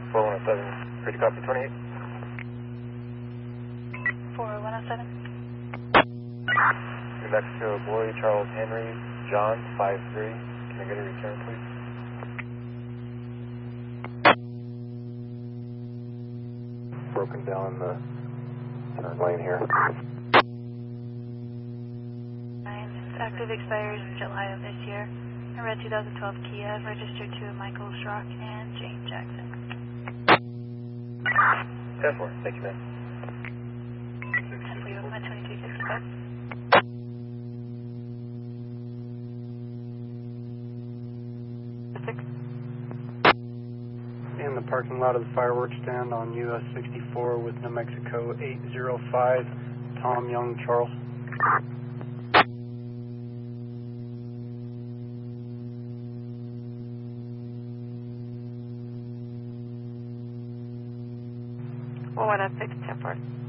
4107, ready to copy 28. 4107. New Mexico, boy, Charles Henry, John, 53. Can I get a return, please? Broken down in the turn lane here. Active expires July of this year. A red 2012 Kia registered to Michael Schrock and Jane Jackson. 10-4, thank you, man. 10 for you, Oakland 2355. In the parking lot of the fireworks stand on US 64 with New Mexico 805, Tom Young, Charles. Well, what up, 610-4.